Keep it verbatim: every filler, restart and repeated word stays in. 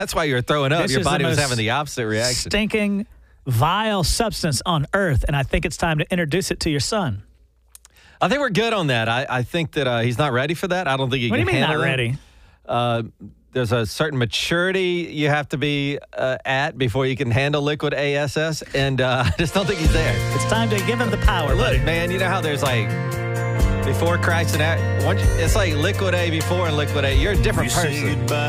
That's why you were throwing up. This Your is the body was most having the opposite reaction. Stinking, vile substance on earth, and I think it's time to introduce it to your son. I think we're good on that. I, I think that uh, he's not ready for that. I don't think he What do can you mean handle not it. ready? Uh, there's a certain maturity you have to be uh, at before you can handle liquid A S S, and uh, I just don't think he's there. It's time to give him the power, Look, buddy. man, you know how there's like before Christ and after. It's like liquid A before and liquid A. You're a different person.